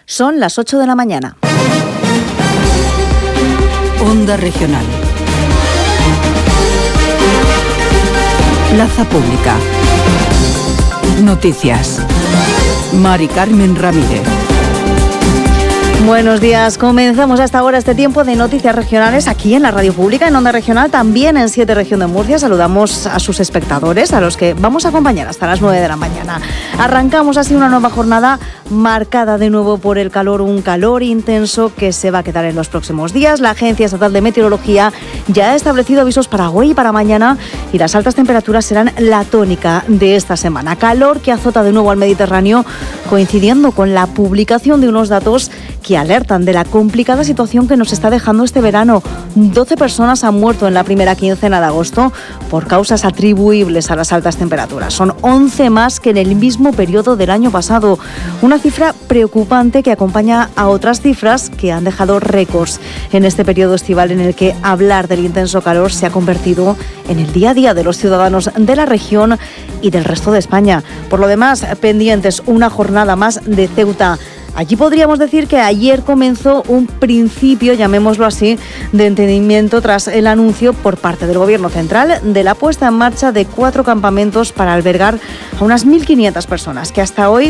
Son las 8 de la mañana. Onda Regional. Plaza Pública. Noticias. Mari Carmen Ramírez. Buenos días, comenzamos hasta ahora este tiempo de noticias regionales aquí en la Radio Pública, en Onda Regional, también en 7 Región de Murcia. Saludamos a sus espectadores, a los que vamos a acompañar hasta las 9 de la mañana. Arrancamos así una nueva jornada marcada de nuevo por el calor, un calor intenso que se va a quedar en los próximos días. La Agencia Estatal de Meteorología ya ha establecido avisos para hoy y para mañana y las altas temperaturas serán la tónica de esta semana. Calor que azota de nuevo al Mediterráneo, coincidiendo con la publicación de unos datos que alertan de la complicada situación que nos está dejando este verano. 12 personas han muerto en la primera quincena de agosto por causas atribuibles a las altas temperaturas. Son 11 más que en el mismo periodo del año pasado. Una cifra preocupante que acompaña a otras cifras que han dejado récords en este periodo estival en el que hablar del intenso calor se ha convertido en el día a día de los ciudadanos de la región y del resto de España. Por lo demás, pendientes una jornada más de Ceuta. Allí podríamos decir que ayer comenzó un principio, llamémoslo así, de entendimiento tras el anuncio por parte del Gobierno central de la puesta en marcha de 4 campamentos para albergar a unas 1.500 personas que hasta hoy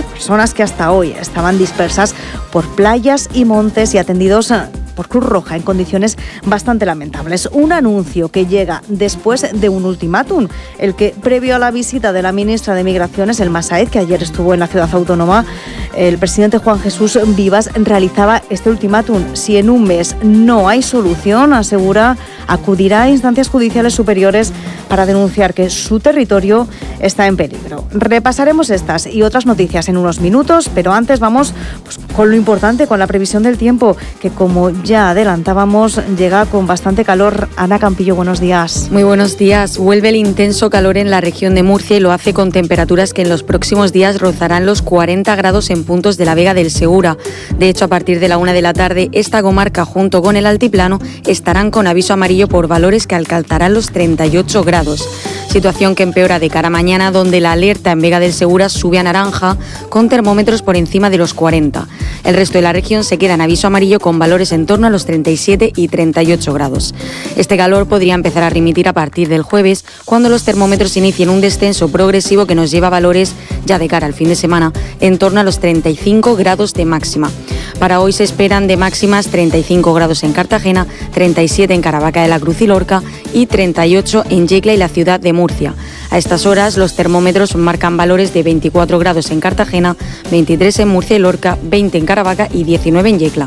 estaban dispersas por playas y montes y atendidos por Cruz Roja en condiciones bastante lamentables. Un anuncio que llega después de un ultimátum, el que previo a la visita de la ministra de Migraciones, Elma Saez, que ayer estuvo en la ciudad autónoma, el presidente Juan Jesús Vivas realizaba este ultimátum. Si en un mes no hay solución, asegura, acudirá a instancias judiciales superiores para denunciar que su territorio está en peligro. Repasaremos estas y otras noticias en unos minutos, pero antes vamos con lo importante, con la previsión del tiempo, que como ya adelantábamos, llega con bastante calor. Ana Campillo, buenos días. Muy buenos días. Vuelve el intenso calor en la región de Murcia y lo hace con temperaturas que en los próximos días rozarán los 40 grados en puntos de la Vega del Segura. De hecho, a partir de la 1 de la tarde, esta comarca junto con el altiplano estarán con aviso amarillo por valores que alcanzarán los 38 grados. Situación que empeora de cara a mañana, donde la alerta en Vega del Segura sube a naranja con termómetros por encima de los 40. El resto de la región se queda en aviso amarillo con valores en torno a los 37 y 38 grados. Este calor podría empezar a remitir a partir del jueves, cuando los termómetros inicien un descenso progresivo que nos lleva a valores ya de cara al fin de semana en torno a los 35 grados de máxima. Para hoy se esperan de máximas 35 grados en Cartagena, 37 en Caravaca de la Cruz y Lorca y 38 en Yecla y la ciudad de Murcia. A estas horas los termómetros marcan valores de 24 grados en Cartagena, 23 en Murcia y Lorca, 20 en Caravaca y 19 en Yecla.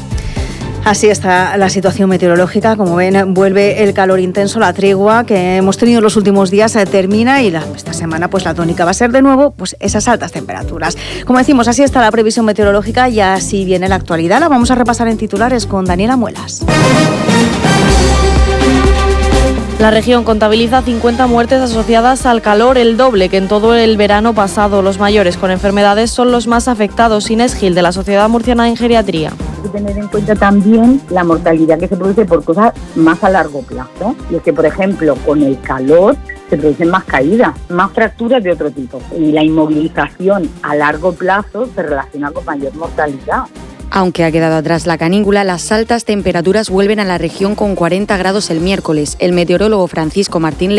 Así está la situación meteorológica. Como ven, vuelve el calor intenso, la tregua que hemos tenido en los últimos días termina y esta semana pues la tónica va a ser de nuevo pues esas altas temperaturas. Como decimos, así está la previsión meteorológica y así viene la actualidad. La vamos a repasar en titulares con Daniela Muelas. La región contabiliza 50 muertes asociadas al calor, el doble que en todo el verano pasado. Los mayores con enfermedades son los más afectados. Inés Gil, de la Sociedad Murciana en Geriatría. Hay que tener en cuenta también la mortalidad que se produce por cosas más a largo plazo. Y es que, por ejemplo, con el calor se producen más caídas, más fracturas de otro tipo. Y la inmovilización a largo plazo se relaciona con mayor mortalidad. Aunque ha quedado atrás la canícula, las altas temperaturas vuelven a la región con 40 grados el miércoles. El meteorólogo Francisco Martín